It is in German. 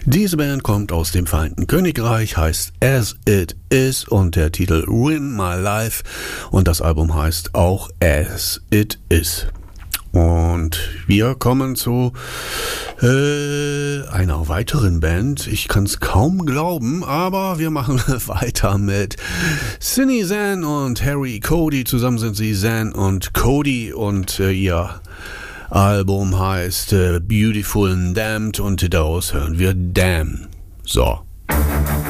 Diese Band kommt aus dem Vereinten Königreich, heißt As It Is und der Titel Ruin My Life und das Album heißt auch As It Is. Und wir kommen zu einer weiteren Band. Ich kann es kaum glauben, aber wir machen weiter mit Cindy Zan und Harry Cody. Zusammen sind sie Zan und Cody und ihr Album heißt Beautiful and Damned und daraus hören wir Damn. So.